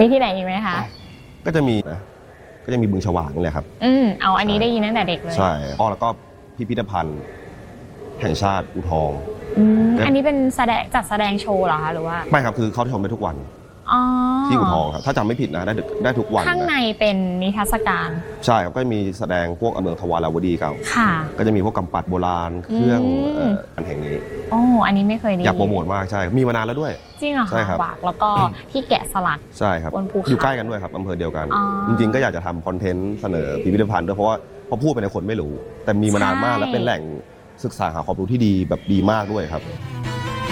มีที่ไหนอีกไหมคะก็จะมีบึงฉวากนี่แหละครับเอาอันนี้ได้ยินตั้งแต่เด็กเลยใช่แล้วก็พิพิธภัณฑ์แห่งชาติอู่ทองอันนี้เป็นจัดแสดงโชว์เหรอคะหรือว่าไม่ครับคือเข้าชมได้ทุกวันที่อู่ทองครับถ้าจำไม่ผิดนะได้ทุกวันข้างในเป็นนิทรรศการใช่ครับก็มีแสดงพวกเมืองทวาราวดีเก่าก็จะมีพวกกำปัดโบราณเครื่องอันแห่งนี้อันนี้ไม่เคยได้อยากโปรโมทมากใช่มีมานานแล้วด้วยจริงเหรอคะบากแล้วก็ที่แกะสลักใช่ครับอยู่ใกล้กันด้วยครับอำเภอเดียวกันจริงๆก็อยากจะทำคอนเทนต์เสนอพิพิธภัณฑ์ด้วยเพราะว่าพอพูดไปในคนไม่รู้แต่มีมานานมากและเป็นแหล่งศึกษาหาความรู้ที่ดีแบบดีมากด้วยครับ